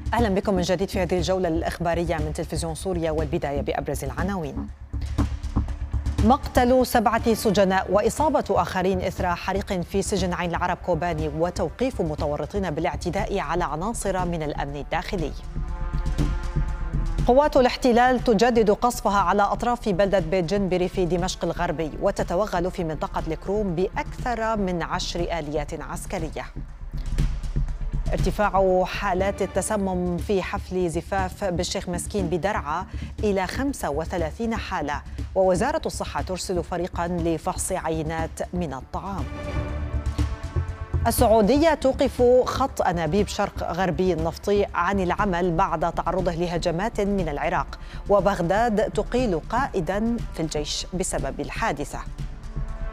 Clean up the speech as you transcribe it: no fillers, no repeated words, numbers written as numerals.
أهلا بكم من جديد في هذه الجولة الإخبارية من تلفزيون سوريا، والبداية بأبرز العناوين. مقتل 7 سجناء وإصابة آخرين إثر حريق في سجن عين العرب كوباني، وتوقيف متورطين بالاعتداء على عناصر من الأمن الداخلي. قوات الاحتلال تجدد قصفها على أطراف بلدة بيت جنبري في دمشق الغربي، وتتوغل في منطقة الكروم بأكثر من 10 آليات عسكرية. ارتفاع حالات التسمم في حفل زفاف بالشيخ مسكين بدرعا إلى 35 حالة، ووزارة الصحة ترسل فريقا لفحص عينات من الطعام. السعودية توقف خط أنابيب شرق غربي النفطي عن العمل بعد تعرضه لهجمات من العراق، وبغداد تقيل قائدا في الجيش بسبب الحادثة.